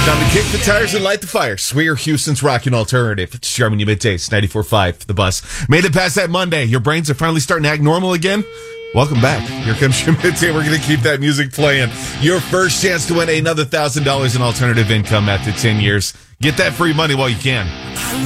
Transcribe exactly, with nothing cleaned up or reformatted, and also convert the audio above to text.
Time to kick the tires and light the fire. Swear Houston's rocking alternative. It's Charming You Middays, ninety-four point five, The Bus. Made it past that Monday. Your brains are finally starting to act normal again? Welcome back. Here comes your midday. We're going to keep that music playing. Your first chance to win another one thousand dollars in alternative income after ten years. Get that free money while you can.